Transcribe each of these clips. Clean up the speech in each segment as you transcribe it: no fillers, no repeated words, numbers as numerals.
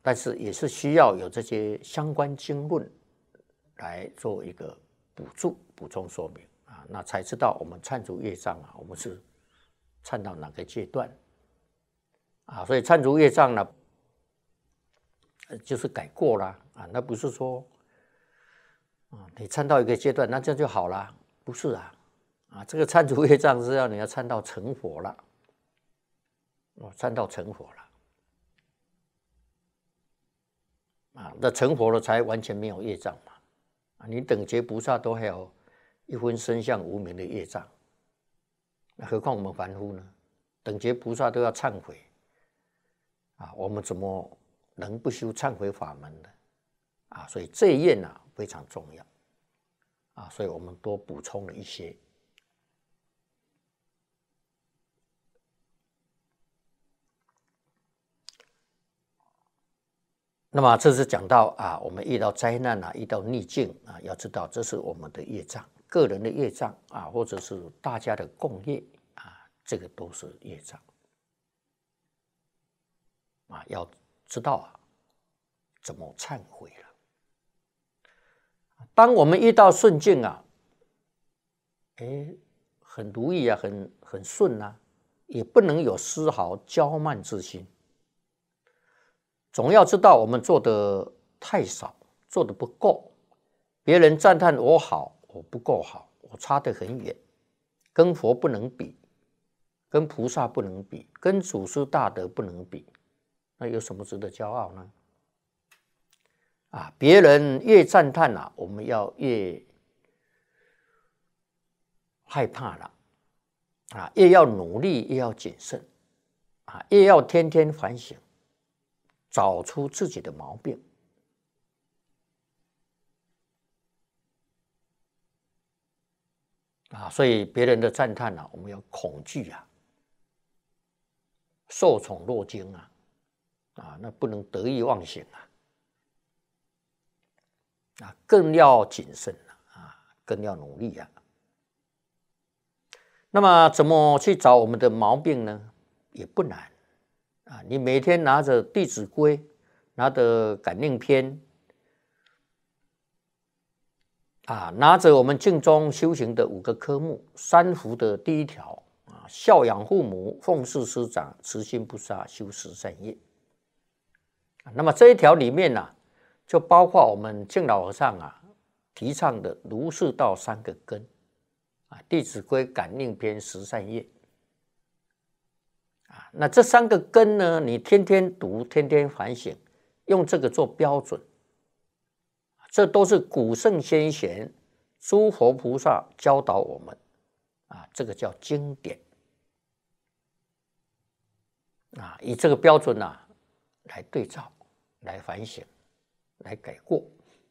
但是也是需要有这些相关经论来做一个补充说明啊，那才知道我们忏除业障啊，我们是忏到哪个阶段啊？所以忏除业障呢，就是改过啦啊，那不是说啊你忏到一个阶段，那这样就好了，不是啊啊，这个忏除业障是要你要忏到成佛了，忏到成佛了。啊，那成佛了才完全没有业障嘛。啊，你等觉菩萨都还有一分身相无明的业障，那何况我们凡夫呢？等觉菩萨都要忏悔，啊，我们怎么能不修忏悔法门呢？啊，所以这一愿啊非常重要，啊，所以我们多补充了一些。那么这是讲到啊，我们遇到灾难啊，遇到逆境啊，要知道这是我们的业障，个人的业障啊，或者是大家的共业啊，这个都是业障啊，要知道啊，怎么忏悔了。当我们遇到顺境啊，很如意啊，很顺啊，也不能有丝毫骄慢之心。总要知道我们做的太少，做的不够，别人赞叹我好，我不够好，我差得很远，跟佛不能比，跟菩萨不能比，跟祖师大德不能比，那有什么值得骄傲呢？啊，别人越赞叹啊，我们要越害怕了，啊，越要努力，越要谨慎，啊，越要天天反省，找出自己的毛病。啊，所以别人的赞叹啊，我们要恐惧啊，受宠若惊啊，啊，那不能得意忘形啊，啊，更要谨慎啊，更要努力啊。那么怎么去找我们的毛病呢？也不难啊，你每天拿着《弟子规》，拿着《感应篇》啊，拿着我们净宗修行的5个科目，三福的第1条啊，孝养父母，奉事师长，慈心不杀，修十善业。那么这一条里面呢，就包括我们净老和尚啊提倡的儒释道3个根啊，《弟子规》、《感应篇》、十善业啊。那这3个根呢，你天天读，天天反省，用这个做标准。这都是古圣先贤、诸佛菩萨教导我们啊，这个叫经典啊，以这个标准啊来对照、来反省、来改过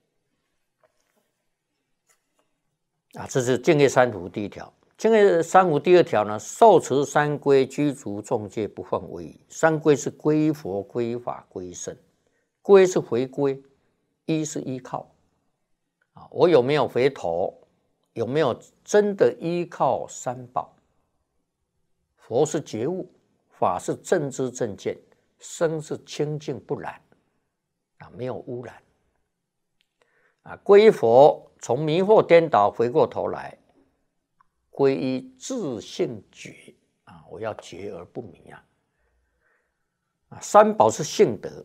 啊。这是净业三福第1条。净业三福第2条呢，受持三规，居足众戒，不犯违仪。三规是归佛、归法、归僧。归是回归，依是依靠。啊，我有没有回头？有没有真的依靠三宝？佛是觉悟，法是正知正见，僧是清净不染啊，没有污染啊。皈佛从迷惑颠倒回过头来，皈依自性觉啊，我要觉而不迷啊。啊，三宝是性德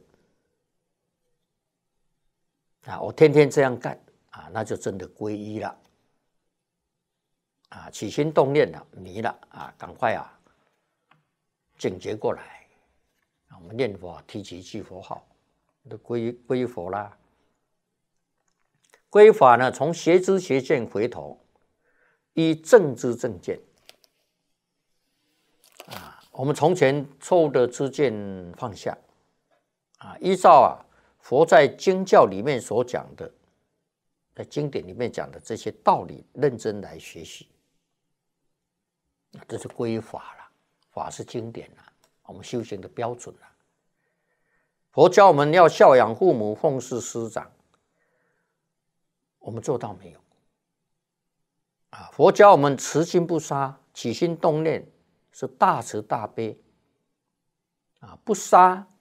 啊，我天天这样干。啊，那就真的皈依了啊！起心动念了，迷了啊，赶快啊，警觉过来啊！我们念佛提起一句佛号，都皈依佛啦。皈法呢，从邪知邪见回头，依正知正见啊，我们从前错误的知见放下啊，依照啊佛在经教里面所讲的。在经典里面讲的这些道理，认真来学习，这是皈依法了。法是经典了，我们修行的标准了。佛教我们要孝养父母，奉事师长，我们做到没有？啊，佛教我们慈心不杀，起心动念是大慈大悲啊，不杀